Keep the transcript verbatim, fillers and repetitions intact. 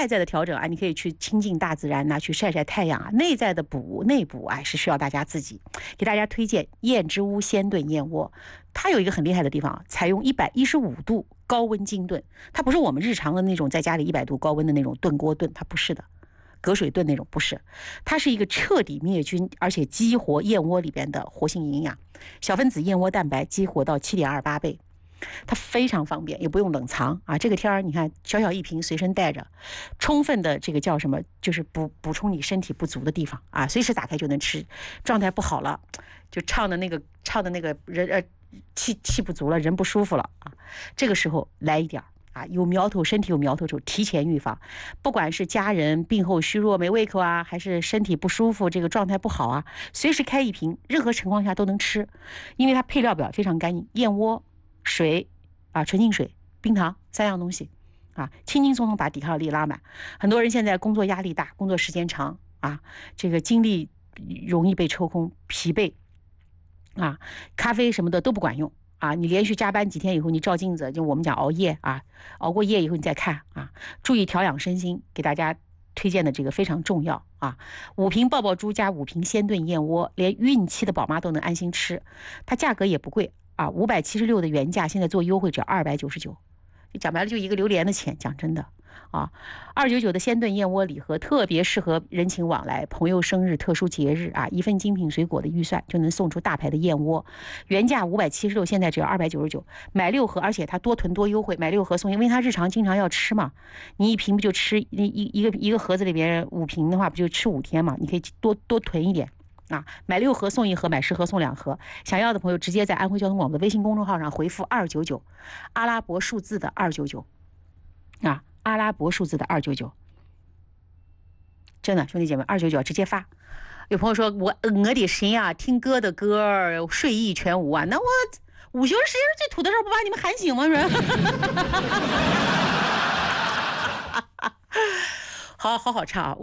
外在的调整啊，你可以去亲近大自然呐、啊，去晒晒太阳啊。内在的补内补哎，是需要大家自己。给大家推荐燕之屋鲜炖燕窝，它有一个很厉害的地方，采用一百一十五度高温精炖，它不是我们日常的那种在家里一百度高温的那种炖锅炖，它不是的。隔水炖那种不是，它是一个彻底灭菌，而且激活燕窝里边的活性营养，小分子燕窝蛋白激活到 七点二八 倍，它非常方便，也不用冷藏啊。这个天儿你看小小一瓶随身带着，充分的这个叫什么，就是补补充你身体不足的地方啊，随时打开就能吃。状态不好了，就唱的那个唱的那个人呃气气不足了，人不舒服了啊，这个时候来一点啊，有苗头，身体有苗头就提前预防，不管是家人病后虚弱没胃口啊，还是身体不舒服这个状态不好啊，随时开一瓶，任何情况下都能吃，因为它配料表非常干净，燕窝、水啊、纯净水、冰糖三样东西啊，轻轻松松把抵抗力拉满。很多人现在工作压力大，工作时间长啊，这个精力容易被抽空，疲惫啊，咖啡什么的都不管用。啊，你连续加班几天以后，你照镜子，就我们讲熬夜啊，熬过夜以后你再看啊，注意调养身心。给大家推荐的这个非常重要啊，五瓶爆爆珠加五瓶鲜炖燕窝，连孕期的宝妈都能安心吃，它价格也不贵啊，五百七十六的原价，现在做优惠只要二百九十九，讲白了就一个榴莲的钱，讲真的。啊，二九九的鲜炖燕窝礼盒特别适合人情往来、朋友生日、特殊节日啊！一份精品水果的预算就能送出大牌的燕窝，原价五百七十六，现在只要二百九十九，买六盒，而且它多囤多优惠，买六盒送，因为它日常经常要吃嘛，你一瓶不就吃一一一个一个盒子里边五瓶的话，不就吃五天嘛？你可以多多囤一点啊，买六盒送一盒，买十盒送两盒。想要的朋友直接在安徽交通广播的微信公众号上回复二九九，阿拉伯数字的二九九啊。阿拉伯数字的二九九，真的兄弟姐妹，二九九直接发。有朋友说我我的神啊，听歌的歌睡意全无啊，那我午休时间最土的时候不把你们喊醒吗？说好好好唱啊。